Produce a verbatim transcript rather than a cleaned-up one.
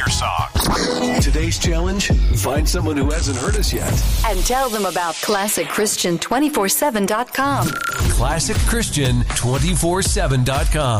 your song. Today's challenge, find someone who hasn't heard us yet. And tell them about classic christian two forty-seven dot com. classic christian two forty-seven dot com.